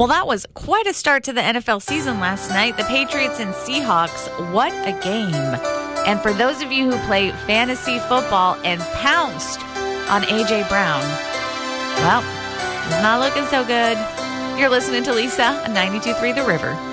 Well, that was quite a start to the NFL season last night. The Patriots and Seahawks, what a game. And for those of you who play fantasy football and pounced on A.J. Brown, well, it's not looking so good. You're listening to Lisa on 92.3 The River.